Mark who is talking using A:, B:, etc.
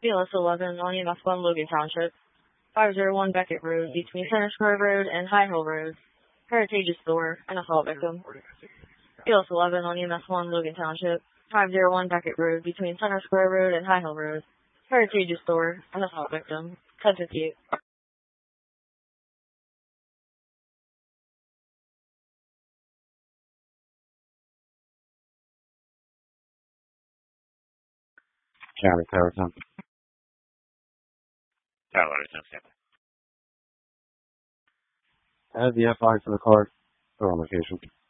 A: BLS 11 on EMS 1 Logan Township, 501 Beckett Road between Center Square Road and High Hill Road. Heritage Store, an assault victim. BLS 11 on EMS 1 Logan Township, 501 Beckett Road between Center Square Road and High Hill Road. Heritage Store, an assault victim. 10:58.
B: County Tower 10.
C: Tower 10.
B: I have the FI for the car. They're on location.